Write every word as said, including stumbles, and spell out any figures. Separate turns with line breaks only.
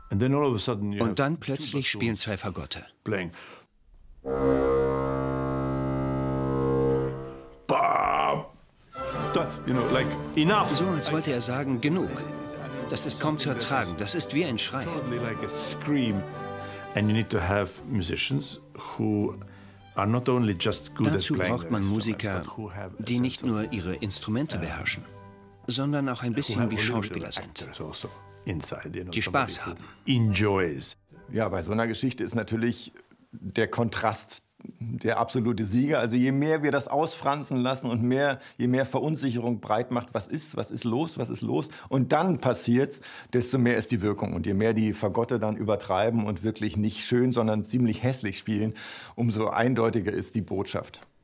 Und dann plötzlich spielen zwei Fagotte. So, als wollte er sagen, genug. Das ist kaum zu ertragen, das ist wie ein Schrei. Dazu braucht man Musiker, die nicht nur ihre Instrumente beherrschen, sondern auch ein bisschen wie Schauspieler sind, die Spaß haben.
Ja, bei so einer Geschichte ist natürlich der Kontrast der absolute Sieger. Also je mehr wir das ausfransen lassen und mehr, je mehr Verunsicherung breit macht, was ist, was ist los, was ist los, und dann passiert's, desto mehr ist die Wirkung. Und je mehr die Fagotte dann übertreiben und wirklich nicht schön, sondern ziemlich hässlich spielen, umso eindeutiger ist die Botschaft.